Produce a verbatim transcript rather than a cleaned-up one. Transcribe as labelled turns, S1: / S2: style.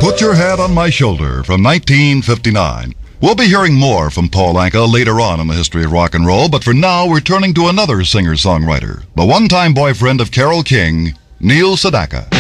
S1: Put Your Head on My Shoulder from nineteen fifty-nine. We'll be hearing more from Paul Anka later on in the history of rock and roll, but for now we're turning to another singer-songwriter, the one-time boyfriend of Carole King, Neil Sedaka.